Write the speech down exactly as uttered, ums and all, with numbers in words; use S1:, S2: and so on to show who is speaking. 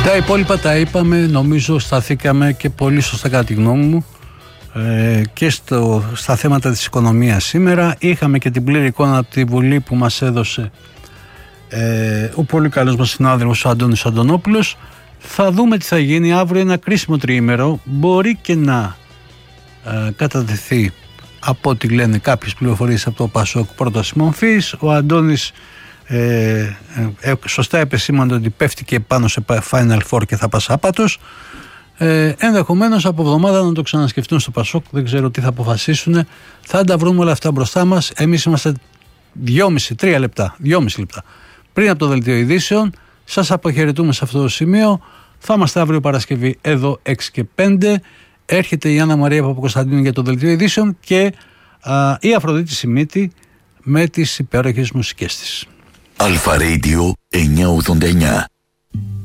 S1: Τα υπόλοιπα τα είπαμε, νομίζω σταθήκαμε και πολύ σωστά κατά τη γνώμη μου ε, και στο, στα θέματα της οικονομίας σήμερα. Είχαμε και την πλήρη εικόνα από τη Βουλή που μας έδωσε ε, ο πολύ καλός μας συνάδελφος ο Αντώνης Αντωνόπουλος. Θα δούμε τι θα γίνει αύριο, ένα κρίσιμο τριήμερο. Μπορεί και να ε, κατατεθεί από ό,τι λένε κάποιες πληροφορίες από το ΠΑΣΟΚ πρόταση μορφής. Ο Αντώνης Ε, ε, σωστά επεσήμανε ότι πέφτει και πάνω σε Final Four και θα πας άπατος. ε, ενδεχομένως από εβδομάδα να το ξανασκεφτούν στο ΠΑΣΟΚ, δεν ξέρω τι θα αποφασίσουν. Θα τα βρούμε όλα αυτά μπροστά μας. Εμείς είμαστε δυόμιση τρία λεπτά δυόμιση λεπτά πριν από το δελτίο ειδήσεων. Σας αποχαιρετούμε σε αυτό το σημείο. Θα είμαστε αύριο Παρασκευή εδώ έξι και πέντε. Έρχεται η Άννα Μαρία Παπακοσταντίνου για το δελτίο ειδήσεων και α, η Αφροδίτη Σιμίτη με τις υπέροχες μουσικές της.
S2: Αλφα Radio εννιακόσια ογδόντα εννιά.